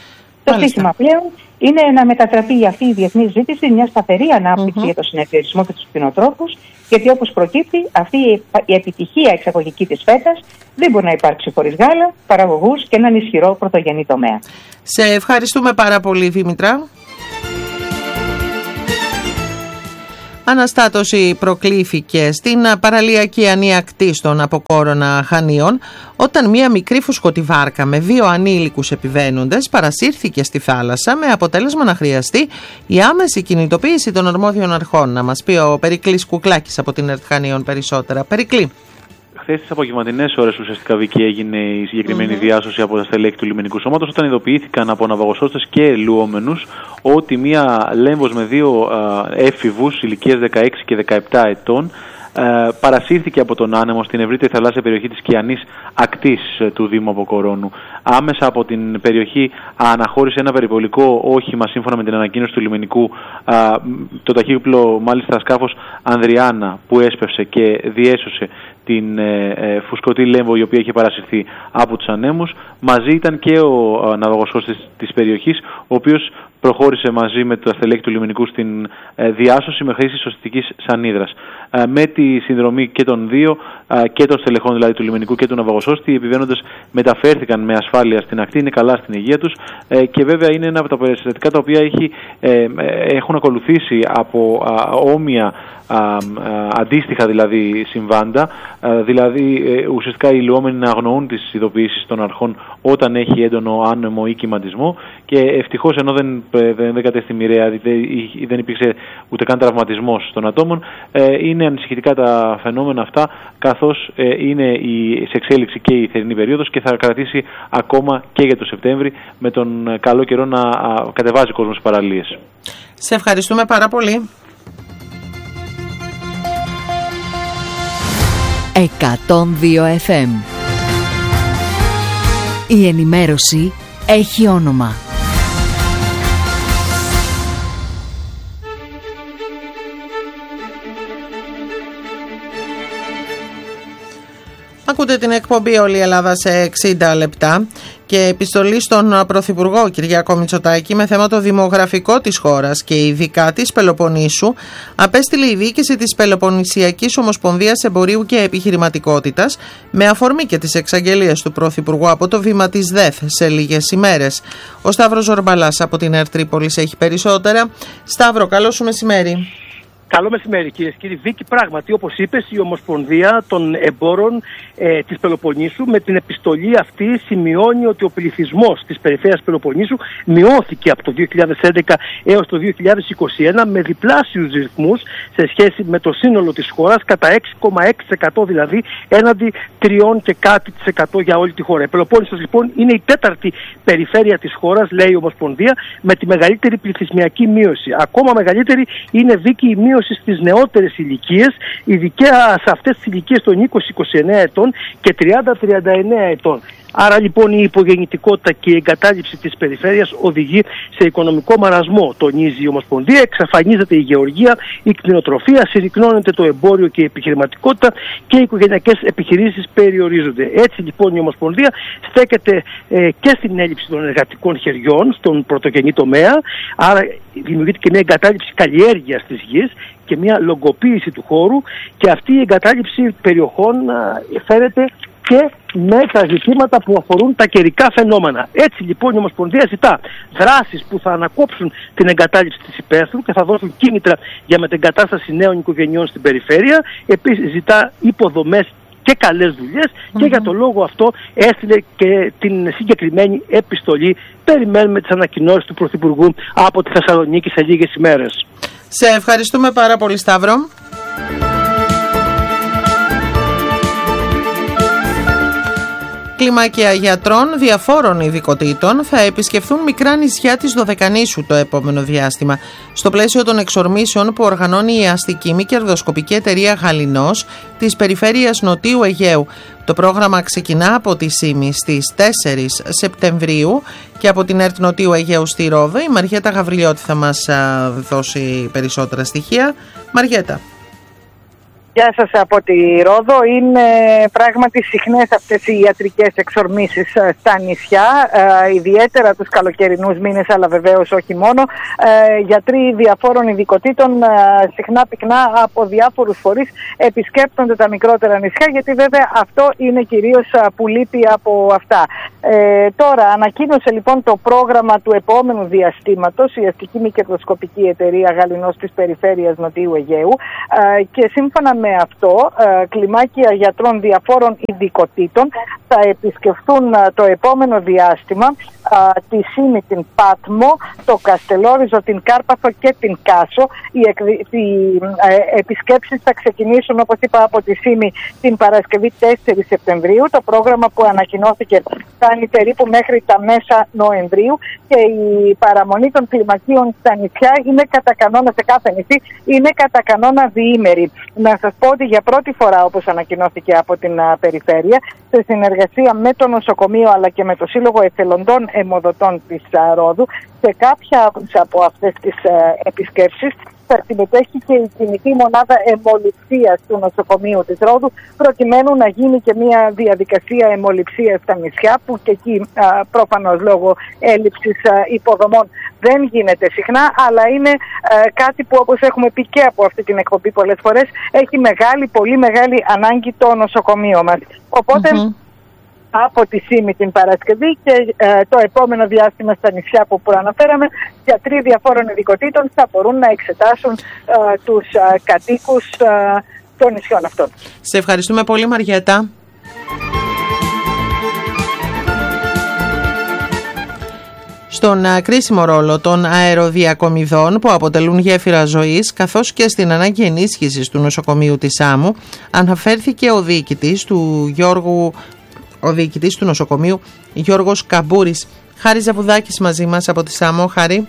Το σύστημα πλέον είναι να μετατραπεί αυτή η διεθνή ζήτηση μια σταθερή ανάπτυξη για το συνεταιρισμό και τους κτηνοτρόφους, γιατί όπως προκύπτει, αυτή η επιτυχία εξαγωγική της φέτας δεν μπορεί να υπάρξει χωρίς γάλα, παραγωγούς και έναν ισχυρό πρωτογενή τομέα. Σε ευχαριστούμε πάρα πολύ, Δήμητρα. Αναστάτωση προκλήθηκε στην παραλιακή ανία Κτίστων από Κόρονα Χανίων, όταν μία μικρή φουσκωτιβάρκα με 2 ανήλικους επιβαίνοντες παρασύρθηκε στη θάλασσα, με αποτέλεσμα να χρειαστεί η άμεση κινητοποίηση των αρμόδιων αρχών. Να μας πει ο Περικλής Κουκλάκης από την ΕΡΤ Χανίων περισσότερα. Περικλή. Χθες τις απογευματινές ώρες ουσιαστικά, Βίκη, έγινε η συγκεκριμένη διάσωση από τα στελέχη του λιμενικού σώματος, όταν ειδοποιήθηκαν από ναυαγοσώστες και λουόμενους ότι μία λέμβος με 2 έφηβους ηλικίας 16 και 17 ετών παρασύρθηκε από τον άνεμο στην ευρύτερη θαλάσσια περιοχή της Κιανής ακτής του Δήμου Αποκορώνου. Άμεσα από την περιοχή αναχώρησε ένα περιπολικό όχημα, σύμφωνα με την ανακοίνωση του λιμενικού, το ταχύπλο μάλιστα σκάφος Ανδριάνα, που έσπευσε και διέσωσε την φουσκωτή λέμβο η οποία είχε παρασυρθεί από τους ανέμους. Μαζί ήταν και ο ναυαγοσώστης της περιοχής, ο οποίος προχώρησε μαζί με τα στελέχη του λιμενικού στην διάσωση με χρήση σωστικής σανίδρας. Με τη συνδρομή και των δύο, και των στελεχών δηλαδή του λιμενικού και του ναυαγοσώστη, οι επιβαίνοντες μεταφέρθηκαν με ασφάλεια στην ακτή, είναι καλά στην υγεία τους, και βέβαια είναι ένα από τα περιστατικά τα οποία έχουν ακολουθήσει από όμοια αντίστοιχα δηλαδή συμβάντα, δηλαδή ουσιαστικά οι λουόμενοι να αγνοούν τις ειδοποιήσεις των αρχών όταν έχει έντονο άνεμο ή κυματισμό, και ευτυχώς, ενώ δεν κατέστη μοιραία, δεν υπήρξε ούτε καν τραυματισμός των ατόμων, είναι ανησυχητικά τα φαινόμενα αυτά, καθώς είναι σε εξέλιξη και η θερινή περίοδος και θα κρατήσει ακόμα και για το Σεπτέμβρη, με τον καλό καιρό να κατεβάζει ο κόσμος στις παραλίες. Σε ευχαριστούμε πάρα πολύ. 102 FM. Η ενημέρωση έχει όνομα. Ακούτε την εκπομπή «Όλη η Ελλάδα σε 60 λεπτά» και επιστολή στον Πρωθυπουργό Κυριάκο Μητσοτάκη με θέμα το δημογραφικό της χώρας και ειδικά της Πελοποννήσου απέστειλε η διοίκηση της Πελοποννησιακής Ομοσπονδίας Εμπορίου και Επιχειρηματικότητας, με αφορμή και τις εξαγγελίες του Πρωθυπουργού από το βήμα της ΔΕΘ σε λίγες ημέρες. Ο Σταύρος Ζορμπαλάς από την ΕΡΤ Τρίπολης έχει περισσότερα. Σταύρο, καλό σου μεσημέρι. Καλό μεσημέρι, κυρίες και κύριοι. Βίκη, πράγματι, όπως είπες, η Ομοσπονδία των Εμπόρων της Πελοποννήσου με την επιστολή αυτή σημειώνει ότι ο πληθυσμός της περιφέρειας Πελοποννήσου μειώθηκε από το 2011 έως το 2021 με διπλάσιους ρυθμούς σε σχέση με το σύνολο της χώρας, κατά 6,6% δηλαδή, έναντι 3 και κάτι % για όλη τη χώρα. Η Πελοπόννησος λοιπόν είναι η 4η περιφέρεια της χώρας, λέει η Ομοσπονδία, με τη μεγαλύτερη πληθυσμιακή μείωση. Ακόμα μεγαλύτερη είναι, Βίκη, η μείωση στις νεότερες ηλικίες, ειδικά σε αυτές τις ηλικίες των 20-29 ετών και 30-39 ετών. Άρα λοιπόν η υπογεννητικότητα και η εγκατάλειψη της περιφέρειας οδηγεί σε οικονομικό μαρασμό, τονίζει η Ομοσπονδία. Εξαφανίζεται η γεωργία, η κτηνοτροφία, συρρυκνώνεται το εμπόριο και η επιχειρηματικότητα και οι οικογενειακές επιχειρήσεις περιορίζονται. Έτσι λοιπόν η Ομοσπονδία στέκεται και στην έλλειψη των εργατικών χεριών στον πρωτογενή τομέα, άρα δημιουργείται και μια εγκατάλειψη καλλιέργειας της γης και μια λογκοποίηση του χώρου, και αυτή η εγκατάλειψη περιοχών φέρεται και με τα ζητήματα που αφορούν τα καιρικά φαινόμενα. Έτσι λοιπόν η Ομοσπονδία ζητά δράσεις που θα ανακόψουν την εγκατάλειψη της υπαίθρου και θα δώσουν κίνητρα για μετεγκατάσταση νέων οικογενειών στην περιφέρεια. Επίσης ζητά υποδομές και καλές δουλειές, και για τον λόγο αυτό έστειλε και την συγκεκριμένη επιστολή. Περιμένουμε τις ανακοινώσεις του Πρωθυπουργού από τη Θεσσαλονίκη σε λίγες ημέρες. Σε ευχαριστούμε πάρα πολύ, Σταύρο. Κλιμάκια γιατρών διαφόρων ειδικοτήτων θα επισκεφθούν μικρά νησιά της Δωδεκανήσου το επόμενο διάστημα, στο πλαίσιο των εξορμήσεων που οργανώνει η αστική μη κερδοσκοπική εταιρεία Γαληνός της περιφέρειας Νοτίου Αιγαίου. Το πρόγραμμα ξεκινά από τη ΣΥΜΗ στις 4 Σεπτεμβρίου και από την ΕΡΤ Νοτίου Αιγαίου στη Ρόδο. Η Μαριέτα Γαβριλιώτη θα μας δώσει περισσότερα στοιχεία. Μαριέτα. Γεια σας από τη Ρόδο. Είναι πράγματι συχνές αυτές οι ιατρικές εξορμήσεις στα νησιά, ιδιαίτερα τους καλοκαιρινούς μήνες, αλλά βεβαίως όχι μόνο. Γιατροί διαφόρων ειδικοτήτων συχνά πυκνά από διάφορους φορείς επισκέπτονται τα μικρότερα νησιά, γιατί βέβαια αυτό είναι κυρίως που λείπει από αυτά. Τώρα ανακοίνωσε λοιπόν το πρόγραμμα του επόμενου διαστήματος η Αστική Μη Κερδοσκοπική Εταιρεία Γαληνός της Περιφέρειας Νοτιού Αιγαίου, και σύμφωνα με αυτό κλιμάκια γιατρών διαφόρων ειδικοτήτων θα επισκεφτούν το επόμενο διάστημα τη Σύμη, την Πάτμο, το Καστελόριζο, την Κάρπαθο και την Κάσο. Οι επισκέψεις θα ξεκινήσουν, όπως είπα, από τη Σύμη την Παρασκευή 4 Σεπτεμβρίου. Το πρόγραμμα που ανακοινώθηκε φτάνει περίπου μέχρι τα μέσα Νοεμβρίου, και η παραμονή των κλιμακίων στα νησιά είναι κατά κανόνα, σε κάθε νησί, είναι κατά κανόνα διήμερη. Να σας πω ότι για πρώτη φορά, όπως ανακοινώθηκε από την Περιφέρεια, σε συνεργασία με το νοσοκομείο αλλά και με το Σύλλογο Εθελοντών Αιμοδοτών της Ρόδου, σε κάποια από αυτές τις επισκέψεις θα συμμετέχει και η κινητή μονάδα αιμοληψίας του νοσοκομείου της Ρόδου, προκειμένου να γίνει και μια διαδικασία αιμοληψίας στα νησιά, που και εκεί προφανώς λόγω έλλειψης υποδομών δεν γίνεται συχνά, αλλά είναι κάτι που, όπως έχουμε πει και από αυτή την εκπομπή πολλές φορές, έχει πολύ μεγάλη ανάγκη το νοσοκομείο μας. Οπότε από τη Σύμη την Παρασκευή και το επόμενο διάστημα στα νησιά που προαναφέραμε, γιατροί διαφόρων ειδικοτήτων θα μπορούν να εξετάσουν τους κατοίκους των νησιών αυτών. Σε ευχαριστούμε πολύ, Μαριέτα. Στον κρίσιμο ρόλο των αεροδιακομιδών που αποτελούν γέφυρα ζωής, καθώς και στην ανάγκη ενίσχυσης του νοσοκομείου της Σάμου, αναφέρθηκε ο διοικητής του νοσοκομείου Γιώργος Καμπούρης. Χάρη Ζαβουδάκης μαζί μας από τη Σάμο. Χάρη.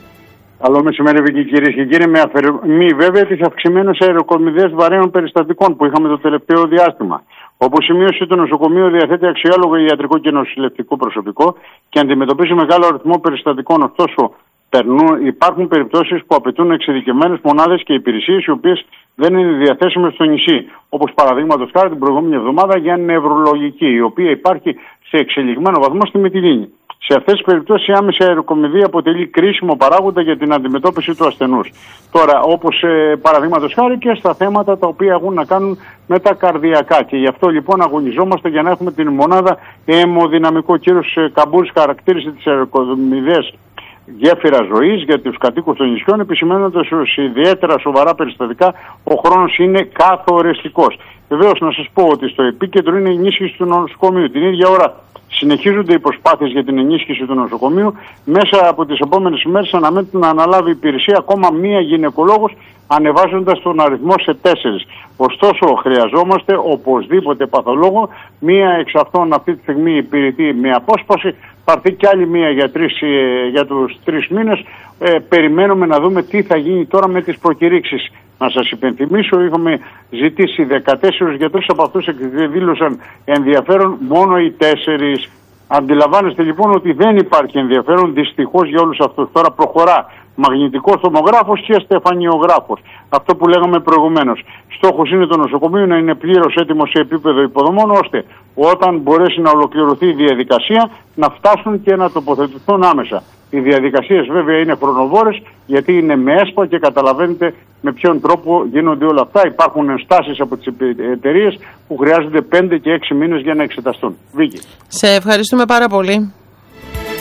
Καλό μεσημέρι, Βίκη, κυρίες και κύριοι. Με αφορμή βέβαια τις ααυξημένες αεροκομιδές βαρέων περιστατικών που είχαμε το τελευταίο διάστημα. Όπως σημείωσε, το νοσοκομείο διαθέτει αξιόλογο ιατρικό και νοσηλευτικό προσωπικό και αντιμετωπίζει μεγάλο αριθμό περιστατικών. Ωστόσο, υπάρχουν περιπτώσεις που απαιτούν εξειδικευμένες μονάδες και υπηρεσίες οι οποίες δεν είναι διαθέσιμες στο νησί. Όπως παραδείγματος χάρη την προηγούμενη εβδομάδα για νευρολογική, η οποία υπάρχει σε εξελιγμένο βαθμό στη Μυτιλήνη. Σε αυτές τις περιπτώσεις η άμεση αεροκομιδή αποτελεί κρίσιμο παράγοντα για την αντιμετώπιση του ασθενούς. Τώρα, όπως παραδείγματος χάρη και στα θέματα τα οποία έχουν να κάνουν με τα καρδιακά. Και γι' αυτό λοιπόν αγωνιζόμαστε για να έχουμε την μονάδα αιμοδυναμικό. Ο κύριος Καμπούρης χαρακτήρισε τις αεροκομιδές γέφυρα ζωής για τους κατοίκους των νησιών, επισημένοντας ως ιδιαίτερα σοβαρά περιστατικά ο χρόνος είναι καθοριστικός. Βεβαίως, να σας πω ότι στο επίκεντρο είναι η ενίσχυση του νοσοκομείου. Την ίδια ώρα συνεχίζονται οι προσπάθειες για την ενίσχυση του νοσοκομείου. Μέσα από τις επόμενες ημέρες αναμένεται να αναλάβει υπηρεσία ακόμα μία γυναικολόγος, ανεβάζοντας τον αριθμό σε 4. Ωστόσο, χρειαζόμαστε οπωσδήποτε παθολόγο. Μία εξ αυτών αυτή τη στιγμή υπηρετεί με απόσπαση. Θα έρθει κι άλλη μία για τους 3 μήνες. Περιμένουμε να δούμε τι θα γίνει τώρα με τις προκηρύξεις. Να σας υπενθυμίσω, είχαμε ζητήσει 14 γιατρούς, από αυτούς δήλωσαν ενδιαφέρον μόνο οι 4. Αντιλαμβάνεστε λοιπόν ότι δεν υπάρχει ενδιαφέρον δυστυχώς για όλους αυτούς. Τώρα προχωρά μαγνητικός τομογράφος και στεφανιογράφος. Αυτό που λέγαμε προηγουμένως. Στόχος είναι το νοσοκομείο να είναι πλήρως έτοιμο σε επίπεδο υποδομών, ώστε όταν μπορέσει να ολοκληρωθεί η διαδικασία να φτάσουν και να τοποθετηθούν άμεσα. Οι διαδικασίες βέβαια είναι χρονοβόρες, γιατί είναι με ΕΣΠΑ και καταλαβαίνετε με ποιον τρόπο γίνονται όλα αυτά. Υπάρχουν ενστάσεις από τις εταιρείες που χρειάζονται 5 και 6 μήνες για να εξεταστούν. Βίκη. Σε ευχαριστούμε πάρα πολύ.